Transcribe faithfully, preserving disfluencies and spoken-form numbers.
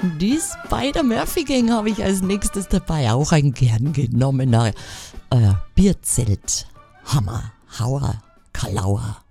Die Spider Murphy Gang habe ich als nächstes dabei. Auch ein gern genommener äh, Bierzelt. Hammer, Hauer, Kalauer.